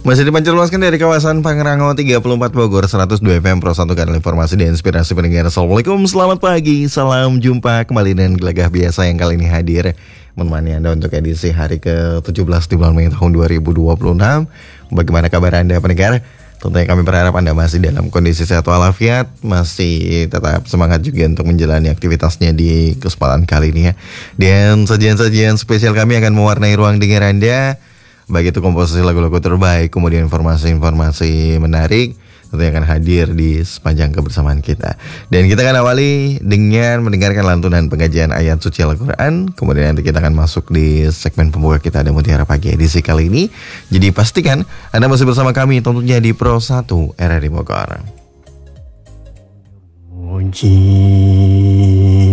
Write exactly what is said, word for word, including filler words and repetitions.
Masih dipancarluaskan dari kawasan Pangrango tiga puluh empat Bogor seratus dua F M Pro satu kanal informasi dan inspirasi pendengar. Assalamualaikum, selamat pagi, salam jumpa kembali dengan Gelagah Biasa yang kali ini hadir menemani Anda untuk edisi hari ke tujuh belas di bulan Mei tahun dua ribu dua puluh enam. Bagaimana kabar Anda pendengar? Tentunya kami berharap Anda masih dalam kondisi sehat walafiat, masih tetap semangat juga untuk menjalani aktivitasnya di kesempatan kali ini ya. Dan sajian-sajian spesial kami akan mewarnai ruang dengar Anda, baik itu komposisi lagu-lagu terbaik, kemudian informasi-informasi menarik, tentunya akan hadir di sepanjang kebersamaan kita. Dan kita akan awali dengan mendengarkan lantunan pengajian ayat suci Al-Quran. Kemudian nanti kita akan masuk di segmen pembuka kita, ada Mutiara Pagi edisi kali ini. Jadi pastikan Anda masih bersama kami tentunya di Pro satu R R I Bogor. Muji